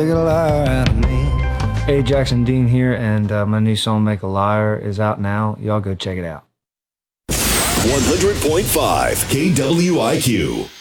Hey, Jackson Dean here, and my new song "Make a Liar" is out now. Y'all go check it out. 100.5 KWIQ.